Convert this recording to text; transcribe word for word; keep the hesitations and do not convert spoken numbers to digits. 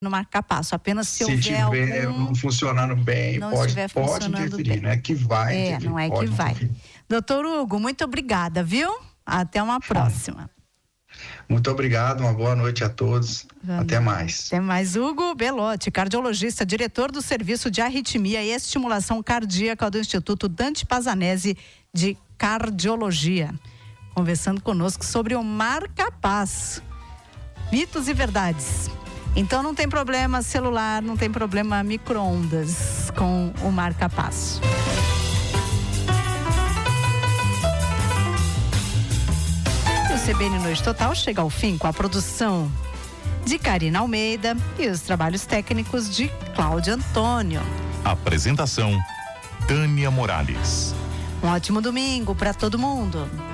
no marca-passo, apenas se, se houver tiver algum... funcionando bem, não pode, estiver pode funcionando interferir, bem. não é que vai É, interferir, não é que pode vai. interferir. Doutor Hugo, muito obrigada, viu? Até uma próxima. Muito obrigado, uma boa noite a todos. Boa Até noite. mais. Até mais. Hugo Belotti, cardiologista, diretor do Serviço de Arritmia e Estimulação Cardíaca do Instituto Dante Pazanese de Cardiologia, conversando conosco sobre o marca-passo. Mitos e verdades. Então não tem problema celular, não tem problema micro-ondas com o marca-passo. O C B N Noite Total chega ao fim com a produção de Karina Almeida e os trabalhos técnicos de Cláudio Antônio. Apresentação: Tânia Morales. Um ótimo domingo para todo mundo.